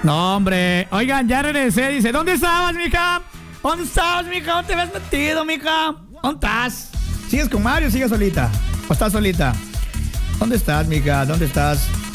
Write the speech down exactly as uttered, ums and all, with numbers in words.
No, hombre. Oigan, ya regresé. Dice, ¿dónde estabas, mija? ¿Dónde estabas, mija? ¿Dónde te habías metido, mija? ¿Dónde estás? ¿Sigues con Mario o sigues solita? ¿O estás solita? ¿Dónde estás, mija? ¿Dónde estás?